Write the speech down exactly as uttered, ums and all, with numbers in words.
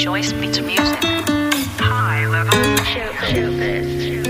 Choice meets music. High level. Show, show this.